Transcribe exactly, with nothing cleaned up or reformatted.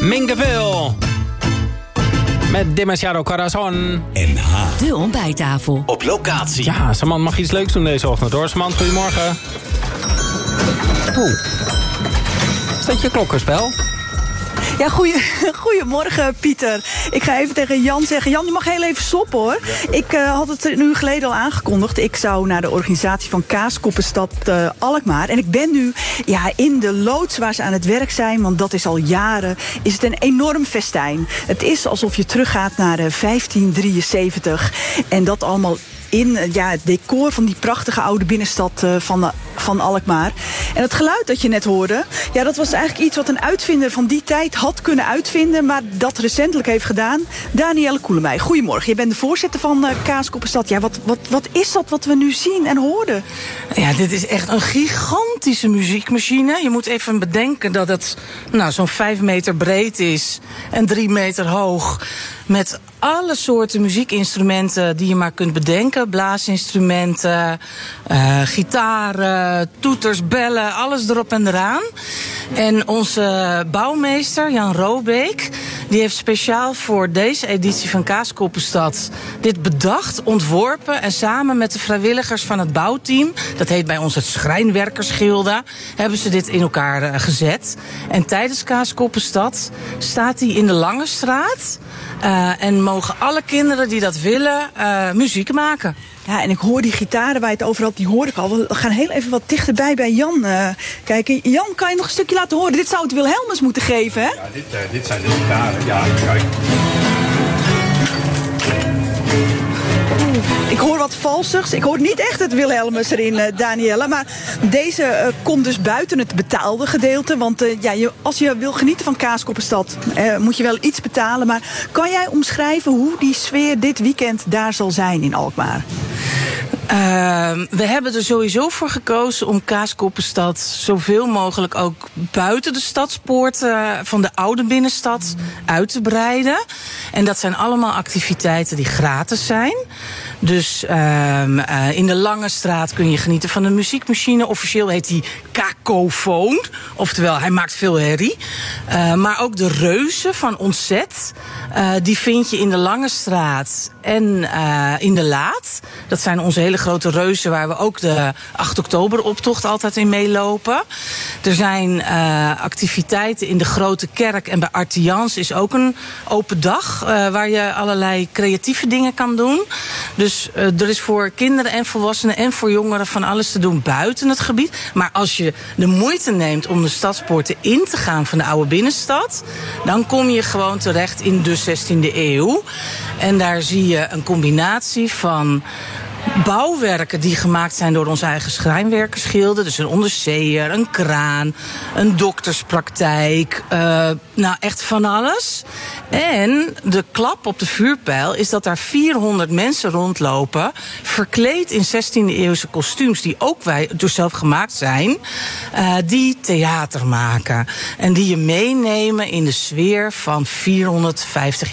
Minkeville. Met Demasiado Corazon. N H. De ontbijttafel. Op locatie. Ja, Samant mag iets leuks doen deze ochtend hoor. Samant, goedemorgen. Oeh. Is dat je klokkenspel? Ja, goeie, goedemorgen Pieter. Ik ga even tegen Jan zeggen. Jan, je mag heel even stoppen hoor. Ja. Ik uh, had het een uur geleden al aangekondigd. Ik zou naar de organisatie van Kaaskoppenstad uh, Alkmaar. En ik ben nu ja, in de loods waar ze aan het werk zijn. Want dat is al jaren. Is het een enorm festijn. Het is alsof je teruggaat naar uh, vijftien drieënzeventig. En dat allemaal in ja, het decor van die prachtige oude binnenstad uh, van, uh, van Alkmaar. En het geluid dat je net hoorde, ja, dat was eigenlijk iets wat een uitvinder van die tijd had kunnen uitvinden, maar dat recentelijk heeft gedaan. Danielle Koelemij, goedemorgen. Je bent de voorzitter van uh, Kaaskoppenstad. Ja, wat, wat, wat is dat wat we nu zien en hoorden? Ja, dit is echt een gigantische muziekmachine. Je moet even bedenken dat het nou, zo'n vijf meter breed is en drie meter hoog. Met alle soorten muziekinstrumenten die je maar kunt bedenken. Blaasinstrumenten, uh, gitaren, toeters, bellen, alles erop en eraan. En onze bouwmeester, Jan Robeek, die heeft speciaal voor deze editie van Kaaskoppenstad dit bedacht, ontworpen. En samen met de vrijwilligers van het bouwteam, dat heet bij ons het Schrijnwerkersgilde, hebben ze dit in elkaar uh, gezet. En tijdens Kaaskoppenstad staat hij in de Lange Straat. Uh, en mogen alle kinderen die dat willen uh, muziek maken. Ja, en ik hoor die gitaren waar je het over had, die hoor ik al. We gaan heel even wat dichterbij bij Jan uh, kijken. Jan, kan je nog een stukje laten horen? Dit zou het Wilhelmus moeten geven, hè? Ja, dit, uh, dit zijn de gitaren. Ja, kijk. Ik hoor wat valsigs. Ik hoor niet echt het Wilhelmus erin, uh, Danielle. Maar deze uh, komt dus buiten het betaalde gedeelte. Want uh, ja, je, als je wil genieten van Kaaskoppenstad, uh, moet je wel iets betalen. Maar kan jij omschrijven hoe die sfeer dit weekend daar zal zijn in Alkmaar? Uh, we hebben er sowieso voor gekozen om Kaaskoppenstad zoveel mogelijk ook buiten de stadspoorten van de oude binnenstad uit te breiden. En dat zijn allemaal activiteiten die gratis zijn. Dus uh, uh, in de Lange Straat kun je genieten van een muziekmachine. Officieel heet die Kakofoon. Oftewel, hij maakt veel herrie. Uh, maar ook de reuzen van Ontzet. Uh, die vind je in de Lange Straat en uh, in de Laat. Dat zijn onze hele grote reuzen waar we ook de acht oktober optocht altijd in meelopen. Er zijn uh, activiteiten in de Grote Kerk en bij Artians is ook een open dag. Uh, waar je allerlei creatieve dingen kan doen. Dus uh, er is voor kinderen en volwassenen en voor jongeren van alles te doen buiten het gebied. Maar als je de moeite neemt om de stadspoorten in te gaan van de oude binnenstad, dan kom je gewoon terecht in de zestiende eeuw. En daar zie je een combinatie van bouwwerken die gemaakt zijn door onze eigen schrijnwerkersgilde. Dus een onderzeeër, een kraan, een dokterspraktijk. Uh, nou, echt van alles. En de klap op de vuurpijl is dat daar vierhonderd mensen rondlopen, verkleed in zestiende eeuwse kostuums, die ook wij dus zelf gemaakt zijn, uh, die theater maken. En die je meenemen in de sfeer van vierhonderdvijftig